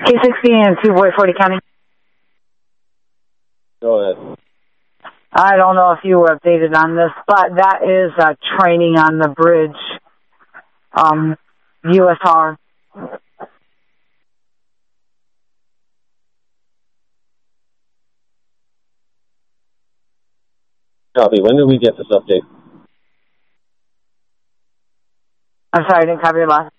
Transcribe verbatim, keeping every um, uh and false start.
K sixteen and two Boy forty County. Go ahead. I don't know if you were updated on this, but that is uh, training on the bridge, um, U S R. Copy. When did we get this update? I'm sorry, I didn't copy your last.